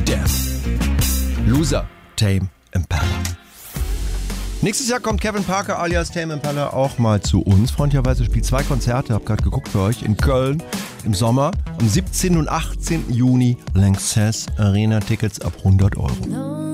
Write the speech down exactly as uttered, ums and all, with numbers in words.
Damn. Loser, Tame Impala. Nächstes Jahr kommt Kevin Parker alias Tame Impala auch mal zu uns. Freundlicherweise spielt zwei Konzerte, hab gerade geguckt für euch, in Köln im Sommer. Am siebzehnten und achtzehnten Juni Lanxess Arena, Tickets ab hundert Euro.